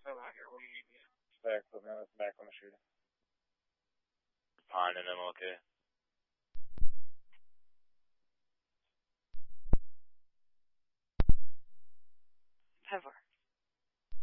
I'm out here. What do you need? Back, put me on the back on the shooter. Fine, and I'm okay. Pevor.